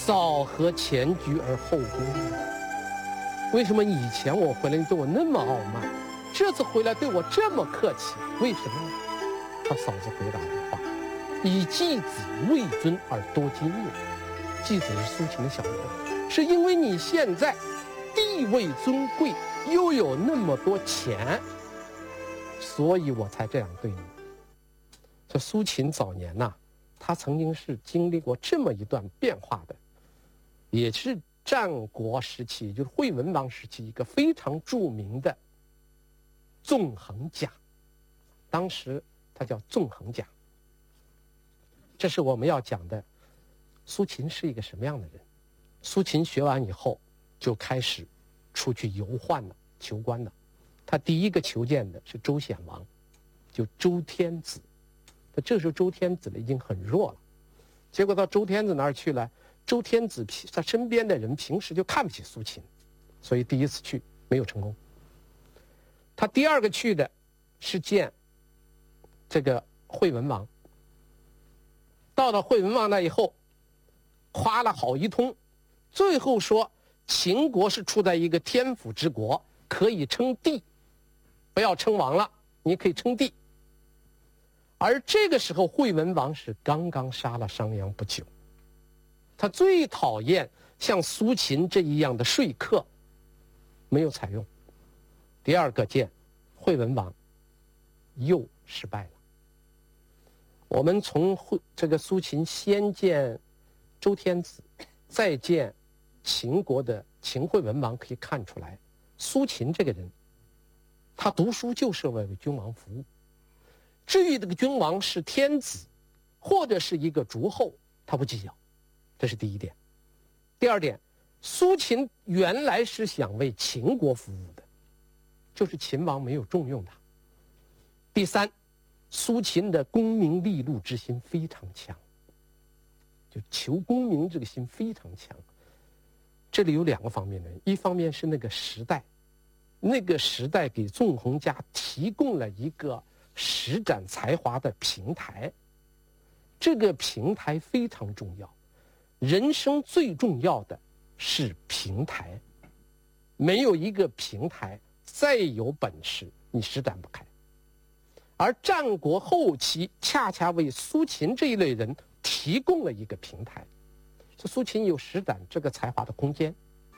扫河前居而后恭。为什么以前我回来你对我那么傲慢，这次回来对我这么客气？为什么呢？他嫂子回答的话：以继子位尊而多金也。继子是苏秦的小儿，是因为你现在地位尊贵，又有那么多钱，所以我才这样对你。这苏秦早年呐，他曾经是经历过这么一段变化的，也是战国时期，就是惠文王时期一个非常著名的纵横家，当时他叫纵横家。这是我们要讲的，苏秦是一个什么样的人？苏秦学完以后，就开始出去游宦了，求官了。他第一个求见的是周显王，就周天子。这时候周天子呢已经很弱了，结果到周天子那儿去了。周天子他身边的人平时就看不起苏秦，所以第一次去没有成功。他第二个去的是见这个惠文王。到了惠文王那以后，夸了好一通，最后说秦国是处在一个天府之国，可以称帝，不要称王了，你可以称帝。而这个时候惠文王是刚刚杀了商鞅不久，他最讨厌像苏秦这一样的说客，没有采用。第二个见惠文王又失败了。我们从这个苏秦先见周天子，再见秦国的秦惠文王可以看出来，苏秦这个人，他读书就是为君王服务。至于这个君王是天子或者是一个诸侯，他不计较。这是第一点。第二点，苏秦原来是想为秦国服务的，就是秦王没有重用他。第三，苏秦的功名利禄之心非常强，就求功名这个心非常强。这里有两个方面的，一方面是那个时代给纵横家提供了一个施展才华的平台，这个平台非常重要。人生最重要的是平台，没有一个平台，再有本事你施展不开。而战国后期恰恰为苏秦这一类人提供了一个平台，苏秦有施展这个才华的空间。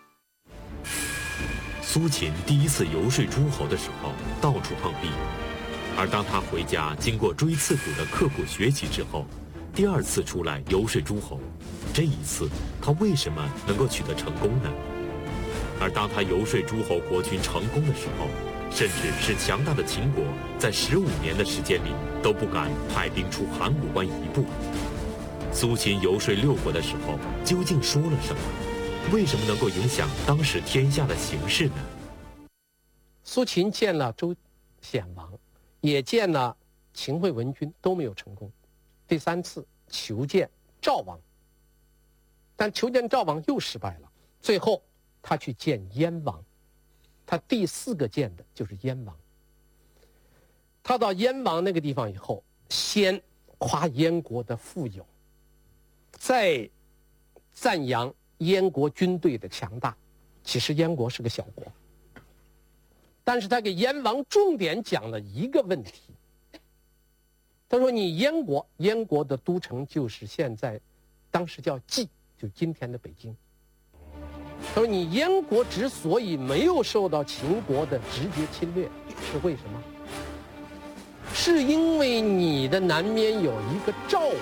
苏秦第一次游说诸侯的时候，到处碰壁，而当他回家经过锥刺股的刻苦学习之后，第二次出来游说诸侯，这一次他为什么能够取得成功呢？而当他游说诸侯国君成功的时候，甚至是强大的秦国在15年的时间里都不敢派兵出函谷关一步。苏秦游说六国的时候究竟说了什么？为什么能够影响当时天下的形势呢？ 苏秦见了周显王，也见了秦惠文君，都没有成功。第三次求见赵王，但求见赵王又失败了。最后他去见燕王，他第4个见的就是燕王。他到燕王那个地方以后，先夸燕国的富有，再赞扬燕国军队的强大。其实燕国是个小国，但是他给燕王重点讲了一个问题。他说你燕国的都城就是现在当时叫蓟，就今天的北京。他说你燕国之所以没有受到秦国的直接侵略，是为什么？是因为你的南面有一个赵国，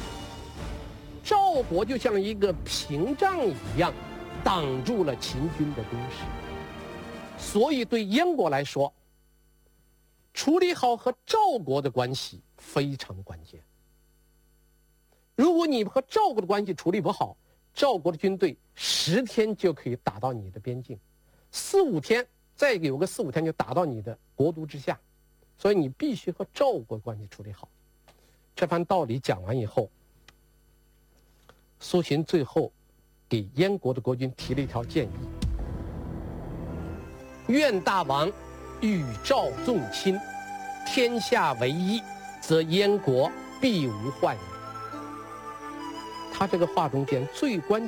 赵国就像一个屏障一样挡住了秦军的攻势。所以对燕国来说，处理好和赵国的关系非常关键。如果你和赵国的关系处理不好，赵国的军队10天就可以打到你的边境，4、5天，再有个4、5天就打到你的国都之下。所以你必须和赵国关系处理好。这番道理讲完以后，苏秦最后给燕国的国君提了一条建议：愿大王与赵纵亲，天下为一，则燕国必无患矣。他这个话中间最关